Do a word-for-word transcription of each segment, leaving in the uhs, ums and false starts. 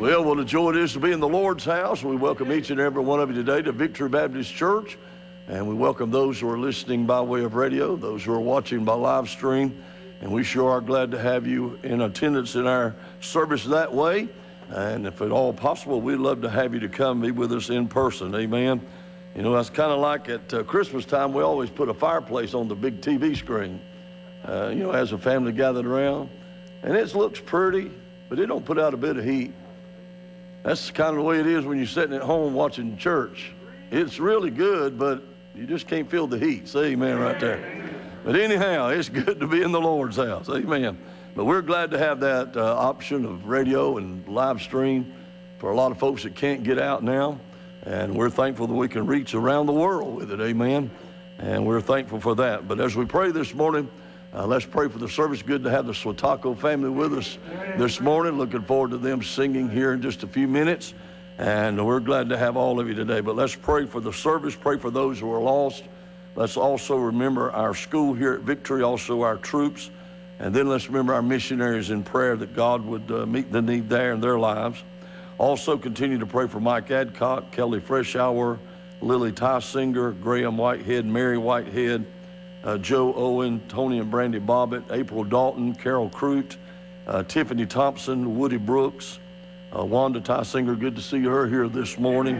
Well, what a joy it is to be in the Lord's house. We welcome each and every one of you today to Victory Baptist Church, and we welcome those who are listening by way of radio, those who are watching by live stream, and we sure are glad to have you in attendance in our service that way. And if at all possible, we'd love to have you to come be with us in person. Amen. You know, that's kind of like at uh, Christmas time, we always put a fireplace on the big T V screen, uh, you know, as a family gathered around. And it looks pretty, but it don't put out a bit of heat. That's kind of the way it is when you're sitting at home watching church. It's really good, but you just can't feel the heat. Say amen right there. But anyhow, it's good to be in the Lord's house. Amen. But we're glad to have that uh, option of radio and live stream for a lot of folks that can't get out now. And we're thankful that we can reach around the world with it. Amen. And we're thankful for that. But as we pray this morning, Uh, let's pray for the service. Good to have the Swatako family with us this morning. Looking forward to them singing here in just a few minutes. And we're glad to have all of you today. But let's pray for the service. Pray for those who are lost. Let's also remember our school here at Victory, also our troops. And then let's remember our missionaries in prayer that God would uh, meet the need there in their lives. Also continue to pray for Mike Adcock, Kelly Freshour, Lily Tysinger, Graham Whitehead, Mary Whitehead, Uh, Joe Owen, Tony and Brandy Bobbitt, April Dalton, Carol Crute, uh, Tiffany Thompson, Woody Brooks, uh, Wanda Tysinger, good to see her here this morning.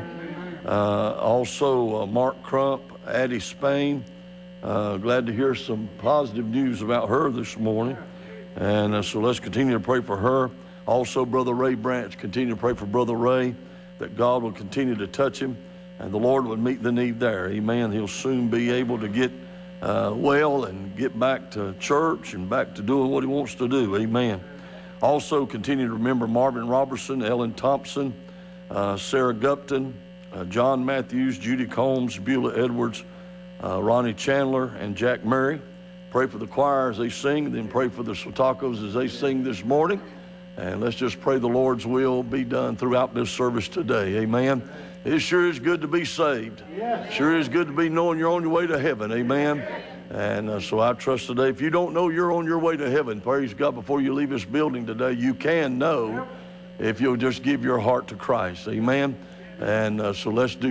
Uh, also uh, Mark Crump, Addie Spain, uh, glad to hear some positive news about her this morning. And uh, so let's continue to pray for her. Also Brother Ray Branch, continue to pray for Brother Ray, that God will continue to touch him and the Lord would meet the need there. Amen. He'll soon be able to get Uh, well and get back to church and back to doing what he wants to do. Amen. Also continue to remember Marvin Robertson, Ellen Thompson, uh, Sarah Gupton, uh, John Matthews, Judy Combs, Beulah Edwards, uh, Ronnie Chandler, and Jack Murray. Pray for the choir as they sing, and then pray for the Swatakos as they sing this morning. And let's just pray the Lord's will be done throughout this service today. Amen. It sure is good to be saved. Yes. Sure is good to be knowing you're on your way to heaven. Amen. And uh, so I trust today, if you don't know you're on your way to heaven, praise God, before you leave this building today, you can know if you'll just give your heart to Christ. Amen. And uh, so let's do